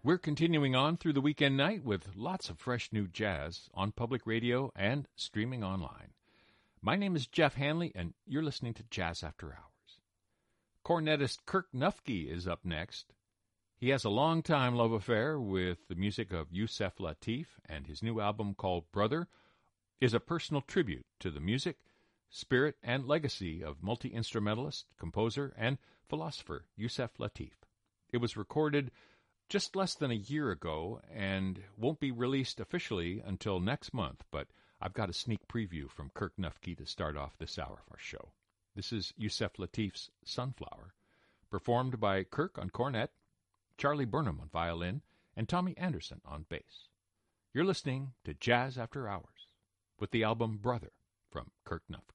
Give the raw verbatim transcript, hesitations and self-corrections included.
We're continuing on through the weekend night with lots of fresh new jazz on public radio and streaming online. My name is Jeff Hanley, and you're listening to Jazz After Hours. Cornetist Kirk Nufke is up next. He has a long-time love affair with the music of Yusef Lateef, and his new album called Brother is a personal tribute to the music, spirit, and legacy of multi-instrumentalist, composer, and philosopher Yusef Lateef. It was recorded just less than a year ago and won't be released officially until next month, but I've got a sneak preview from Kirk Nufke to start off this hour of our show. This is Yusef Lateef's Sunflower, performed by Kirk on cornet, Charlie Burnham on violin, and Tommy Anderson on bass. You're listening to Jazz After Hours with the album Brother from Kirk Nufke.